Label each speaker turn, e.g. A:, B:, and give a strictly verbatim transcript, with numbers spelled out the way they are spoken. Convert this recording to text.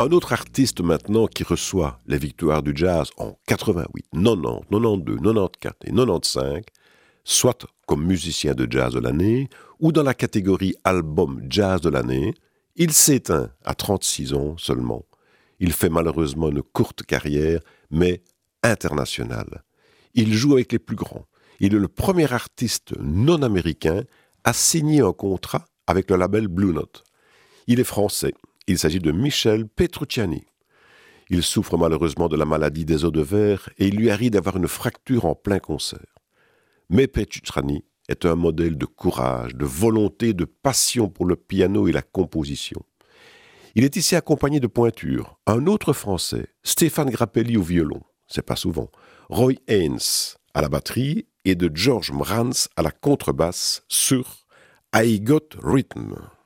A: Un autre artiste maintenant qui reçoit les victoires du jazz en quatre-vingt-huit, quatre-vingt-dix, quatre-vingt-douze, quatre-vingt-quatorze et quatre-vingt-quinze, soit comme musicien de jazz de l'année ou dans la catégorie album jazz de l'année, il s'éteint à trente-six ans seulement. Il fait malheureusement une courte carrière, mais internationale. Il joue avec les plus grands. Il est le premier artiste non américain à signer un contrat avec le label Blue Note. Il est français. Il s'agit de Michel Petrucciani. Il souffre malheureusement de la maladie des os de verre et il lui arrive d'avoir une fracture en plein concert. Mais Petrucciani est un modèle de courage, de volonté, de passion pour le piano et la composition. Il est ici accompagné de pointures. Un autre Français, Stéphane Grappelli au violon, c'est pas souvent, Roy Haynes à la batterie et de George Mrans à la contrebasse sur I Got Rhythm.